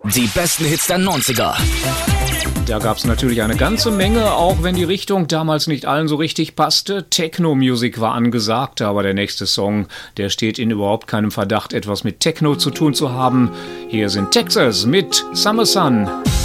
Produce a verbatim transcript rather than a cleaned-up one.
Die besten Hits der neunziger. Da gab es natürlich eine ganze Menge, auch wenn die Richtung damals nicht allen so richtig passte. Techno-Musik war angesagt, aber der nächste Song, der steht in überhaupt keinem Verdacht, etwas mit Techno zu tun zu haben. Hier sind Texas mit Summer Sun.